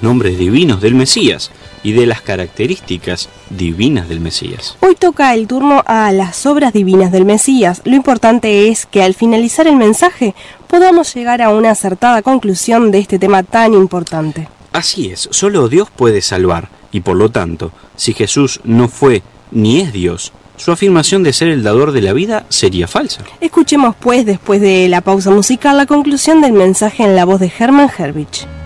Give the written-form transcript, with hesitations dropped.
los nombres divinos del Mesías y de las características divinas del Mesías. Hoy toca el turno a las obras divinas del Mesías. Lo importante es que al finalizar el mensaje podamos llegar a una acertada conclusión de este tema tan importante. Así es, solo Dios puede salvar, y por lo tanto, si Jesús no fue ni es Dios, su afirmación de ser el dador de la vida sería falsa. Escuchemos pues, después de la pausa musical, la conclusión del mensaje en la voz de Hermann Herbich.